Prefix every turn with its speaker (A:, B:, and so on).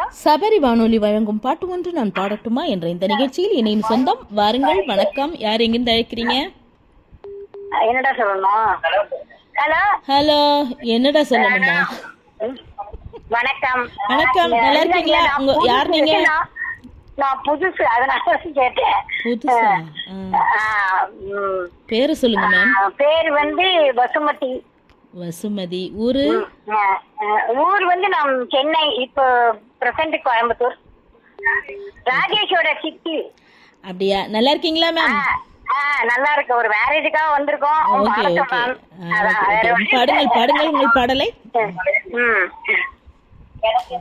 A: சபரி வானொலி வழங்கும் பாட்டு ஒன்று நான் பாடட்டுமா என்ற இந்த நிகழ்ச்சியில் இணையும் சொந்தம். வாருங்கள். வணக்கம். யார் எங்கிருந்து அழைக்கிறீங்க?
B: என்னடா சொல்லணும்? ஹலோ
A: ஹலோ, என்னடா சொல்லணுமா?
B: வணக்கம்.
A: வணக்கம். நல்லா இருக்கீங்களா? யார் நீங்க?
B: நான் புதுசு, அதனால கேட்டேன்.
A: புதுசா? பேரு சொல்லுங்க மேம்.
B: பேரு வந்து வசுமதி.
A: வசுமதி. ஊரு?
B: ஊர் வந்து நான் சென்னை, இப்போ பிரசன்ட் கோயம்புத்தூர். ராஜேஷோட சித்தி.
A: அப்படியா? நல்லா இருக்கீங்களா மேம்?
B: நல்லா இருக்கு. ஒரு மேரேஜுக்காக வந்திருக்கோம்.
A: Okay okay. பாடுங்கள் பாடுங்கள் உங்கள் பாடலை.